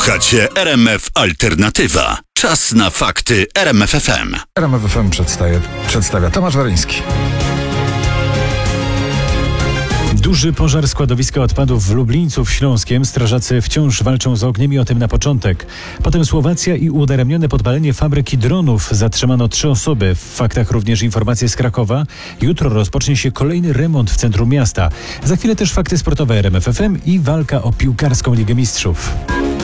Słuchacie RMF Alternatywa. Czas na fakty RMF FM. RMF FM przedstawia Tomasz Waryński. Duży pożar składowiska odpadów w Lublińcu w Śląskiem. Strażacy wciąż walczą z ogniem i o tym na początek. Potem Słowacja i udaremnione podpalenie fabryki dronów. Zatrzymano 3 osoby. W faktach również informacje z Krakowa. Jutro rozpocznie się kolejny remont w centrum miasta. Za chwilę też fakty sportowe RMF FM i walka o piłkarską Ligę Mistrzów.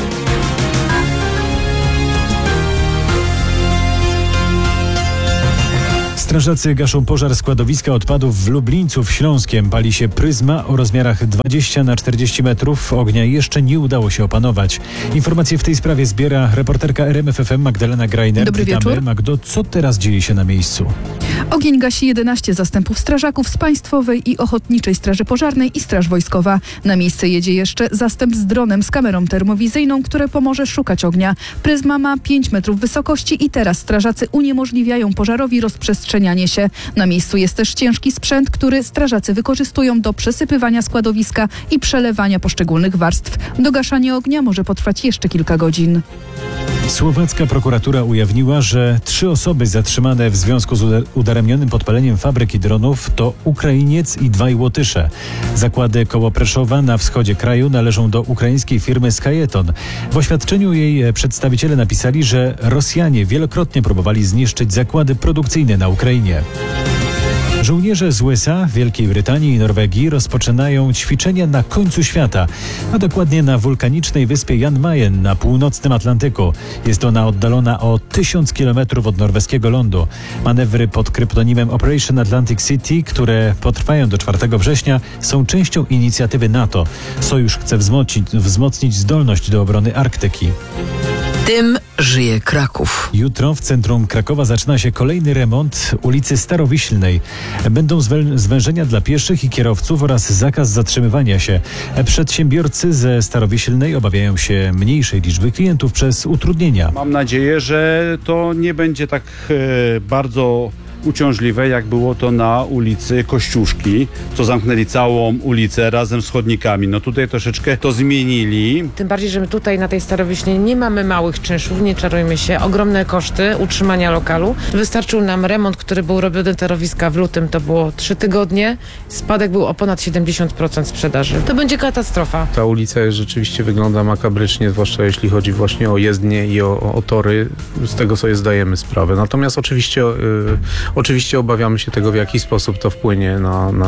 Strażacy gaszą pożar składowiska odpadów w Lublińcu w Śląskiem. Pali się pryzma o rozmiarach 20x40 metrów. Ognia jeszcze nie udało się opanować. Informacje w tej sprawie zbiera reporterka RMF FM Magdalena Greiner. Dobry wieczór. Magdo, co teraz dzieje się na miejscu? Ogień gasi 11 zastępów strażaków z Państwowej i Ochotniczej Straży Pożarnej i Straż Wojskowa. Na miejsce jedzie jeszcze zastęp z dronem z kamerą termowizyjną, które pomoże szukać ognia. Pryzma ma 5 metrów wysokości i teraz strażacy uniemożliwiają pożarowi rozprzestrzenianie się. Na miejscu jest też ciężki sprzęt, który strażacy wykorzystują do przesypywania składowiska i przelewania poszczególnych warstw. Dogaszanie ognia może potrwać jeszcze kilka godzin. Słowacka prokuratura ujawniła, że 3 osoby zatrzymane w związku z udaremnionym podpaleniem fabryki dronów to Ukrainiec i 2 Łotysze. Zakłady koło Preszowa na wschodzie kraju należą do ukraińskiej firmy Skyton. W oświadczeniu jej przedstawiciele napisali, że Rosjanie wielokrotnie próbowali zniszczyć zakłady produkcyjne na Ukrainie. Żołnierze z USA, Wielkiej Brytanii i Norwegii rozpoczynają ćwiczenia na końcu świata, a dokładnie na wulkanicznej wyspie Jan Mayen na północnym Atlantyku. Jest ona oddalona o 1000 km od norweskiego lądu. Manewry pod kryptonimem Operation Atlantic City, które potrwają do 4 września, są częścią inicjatywy NATO. Sojusz chce wzmocnić zdolność do obrony Arktyki. Tym żyje Kraków. Jutro w centrum Krakowa zaczyna się kolejny remont ulicy Starowiślnej. Będą zwężenia dla pieszych i kierowców oraz zakaz zatrzymywania się. Przedsiębiorcy ze Starowiślnej obawiają się mniejszej liczby klientów przez utrudnienia. Mam nadzieję, że to nie będzie tak bardzo uciążliwe, jak było to na ulicy Kościuszki, co zamknęli całą ulicę razem z chodnikami. No tutaj troszeczkę to zmienili. Tym bardziej, że my tutaj na tej Starowiśnej nie mamy małych czynszów, nie czarujmy się. Ogromne koszty utrzymania lokalu. Wystarczył nam remont, który był robiony torowiska w lutym, to było 3 tygodnie. Spadek był o ponad 70% sprzedaży. To będzie katastrofa. Ta ulica rzeczywiście wygląda makabrycznie, zwłaszcza jeśli chodzi właśnie o jezdnie i o tory. Z tego sobie zdajemy sprawę. Natomiast oczywiście obawiamy się tego, w jaki sposób to wpłynie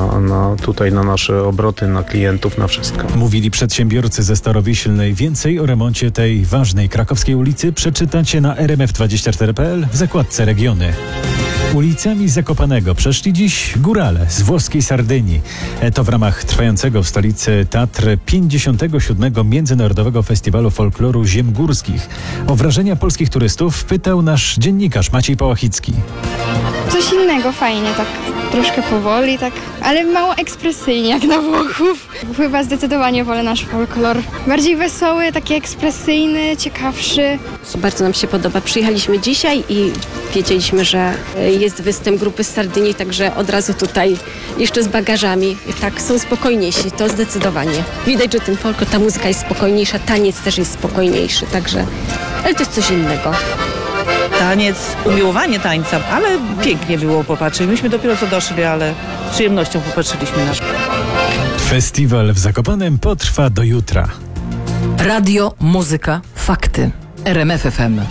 na nasze obroty, na klientów, na wszystko. Mówili przedsiębiorcy ze Starowiślnej. Więcej o remoncie tej ważnej krakowskiej ulicy przeczytacie na rmf24.pl w zakładce Regiony. Ulicami Zakopanego przeszli dziś górale z włoskiej Sardynii. To w ramach trwającego w stolicy Tatr 57. Międzynarodowego Festiwalu Folkloru Ziem Górskich. O wrażenia polskich turystów pytał nasz dziennikarz Maciej Pałachicki. Coś innego, fajnie, tak troszkę powoli, tak, ale mało ekspresyjnie jak na Włochów. Chyba zdecydowanie wolę nasz folklor. Bardziej wesoły, taki ekspresyjny, ciekawszy. Bardzo nam się podoba. Przyjechaliśmy dzisiaj i wiedzieliśmy, że jest występ grupy z Sardynii, także od razu tutaj jeszcze z bagażami. Tak, są spokojniejsi, to zdecydowanie. Widać, że ten folklor, ta muzyka jest spokojniejsza, taniec też jest spokojniejszy, także, ale to jest coś innego. Taniec, umiłowanie tańca, ale pięknie było popatrzeć. Myśmy dopiero co doszli, ale z przyjemnością popatrzyliśmy na szkołę. Festiwal w Zakopanem potrwa do jutra. Radio, muzyka, fakty. RMF FM.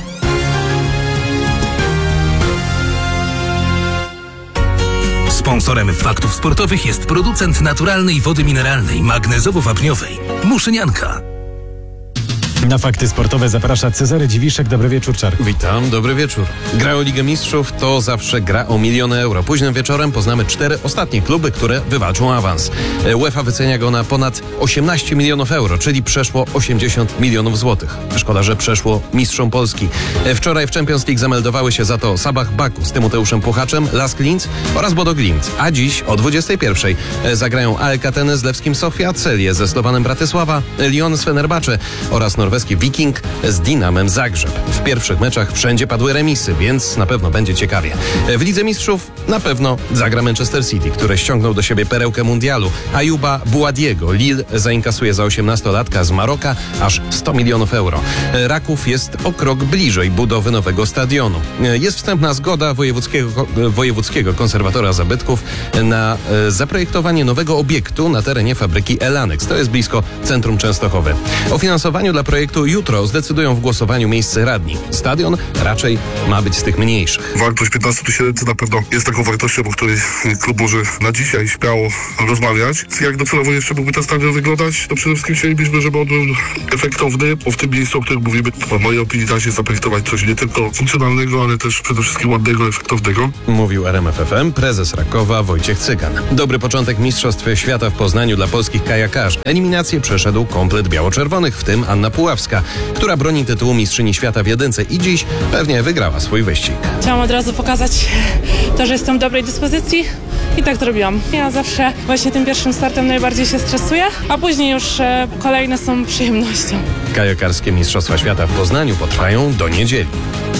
Sponsorem faktów sportowych jest producent naturalnej wody mineralnej, magnezowo-wapniowej Muszynianka. Na fakty sportowe zaprasza Cezary Dziwiszek. Dobry wieczór, Czarku. Witam, dobry wieczór. Gra o Ligę Mistrzów to zawsze gra o miliony euro. Późnym wieczorem poznamy 4 ostatnie kluby, które wywalczą awans. UEFA wycenia go na ponad 18 milionów euro, czyli przeszło 80 milionów złotych. Szkoda, że przeszło mistrzom Polski. Wczoraj w Champions League zameldowały się za to Sabah Baku z Tymoteuszem Puchaczem, Lask Linz oraz Bodo Glimt. A dziś o 21:00 zagrają AEK Atenes z Lewskim Sofia, Celię ze Slovanem Bratysława, Lyon z Fenerbahce oraz Norweską norweski Viking z Dinamem Zagrzeb. W pierwszych meczach wszędzie padły remisy, więc na pewno będzie ciekawie. W Lidze Mistrzów na pewno zagra Manchester City, które ściągnął do siebie perełkę mundialu. Ayuba Bouadiego Lille zainkasuje za 18-latka z Maroka aż 100 milionów euro. Raków jest o krok bliżej budowy nowego stadionu. Jest wstępna zgoda wojewódzkiego konserwatora zabytków na zaprojektowanie nowego obiektu na terenie fabryki Elanex. To jest blisko centrum Częstochowy. O finansowaniu dla projektu jutro zdecydują w głosowaniu miejsce radni. Stadion raczej ma być z tych mniejszych. Wartość 15 tysięcy na pewno jest taką wartością, o której klub może na dzisiaj śmiało rozmawiać. Jak docelowo jeszcze mógłby ten stadion wyglądać? To przede wszystkim chcielibyśmy, żeby on był efektowny, bo w tym miejscu, o którym mówimy, w mojej opinii da się zaprojektować coś nie tylko funkcjonalnego, ale też przede wszystkim ładnego, efektownego. Mówił RMF FM prezes Rakowa Wojciech Cygan. Dobry początek Mistrzostw Świata w Poznaniu dla polskich kajakarzy. Eliminację przeszedł komplet biało-czerwonych, w tym Anna Puławska, która broni tytułu mistrzyni świata w jedynce i dziś pewnie wygrała swój wyścig. Chciałam od razu pokazać to, że jestem w dobrej dyspozycji i tak zrobiłam. Ja zawsze właśnie tym pierwszym startem najbardziej się stresuję, a później już kolejne są przyjemnością. Kajakarskie Mistrzostwa Świata w Poznaniu potrwają do niedzieli.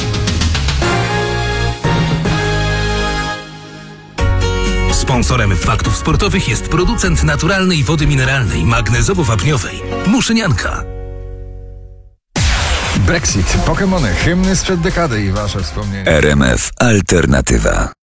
Sponsorem Faktów Sportowych jest producent naturalnej wody mineralnej magnezowo-wapniowej Muszynianka. Brexit, Pokemony, hymny sprzed dekady i wasze wspomnienia. RMF Alternatywa.